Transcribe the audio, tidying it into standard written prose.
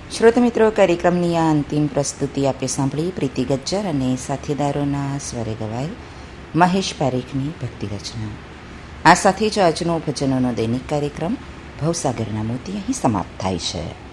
શ્રોતા મિત્રો, કાર્યક્રમની આ અંતિમ પ્રસ્તુતિ આપે સાંભળી પ્રીતિ ગજ્જર અને સાથીદારોના સ્વરે ગવાય મહેશ પારેખની ભક્તિ રચના. આ સાથે જ આજનો ભજનોનો દૈનિક કાર્યક્રમ ભવસાગરના મોતી અહીં સમાપ્ત થાય છે.